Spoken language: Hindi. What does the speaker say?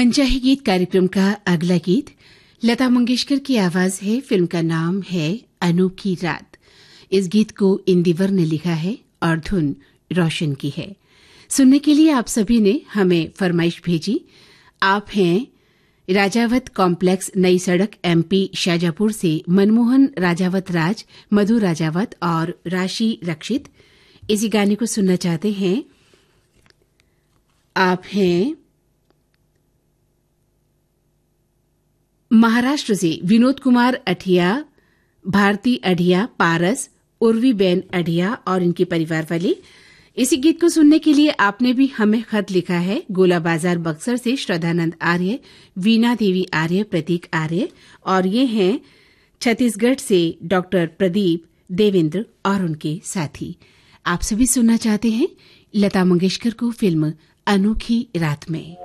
मनचाहे गीत कार्यक्रम का अगला गीत लता मंगेशकर की आवाज है। फिल्म का नाम है अनोखी रात। इस गीत को इंदिवर ने लिखा है और धुन रोशन की है। सुनने के लिए आप सभी ने हमें फरमाइश भेजी। आप हैं राजावत कॉम्प्लेक्स, नई सड़क, एमपी शाजापुर से मनमोहन राजावत राज, मधु राजावत और राशि रक्षित इसी गाने को सुनना चाहते हैं। आप हैं महाराष्ट्र से विनोद कुमार अठिया, भारती अढ़िया, पारस, उर्वीबेन अढ़िया और इनके परिवार वाले। इसी गीत को सुनने के लिए आपने भी हमें खत लिखा है। गोला बाजार बक्सर से श्रद्धानंद आर्य, वीणा देवी आर्य, प्रतीक आर्य और ये हैं छत्तीसगढ़ से डॉक्टर प्रदीप, देवेंद्र और उनके साथी। आप सभी सुनना चाहते हैं लता मंगेशकर को फिल्म अनोखी रात में।